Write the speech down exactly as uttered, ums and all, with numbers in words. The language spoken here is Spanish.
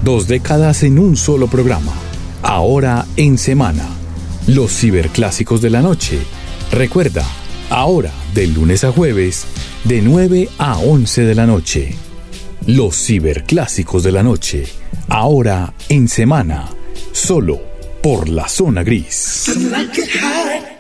Dos décadas en un solo programa. Ahora en semana. Los ciberclásicos de la noche. Recuerda, ahora de lunes a jueves, de nueve a once de la noche. Los ciberclásicos de la noche. Ahora en semana. Solo por la Zona Gris.